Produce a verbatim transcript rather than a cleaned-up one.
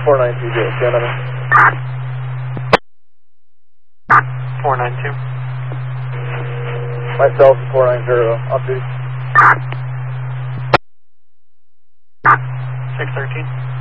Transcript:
four nine two zero, stand on me. four nine two. Myself, four nine zero, off duty. six thirteen.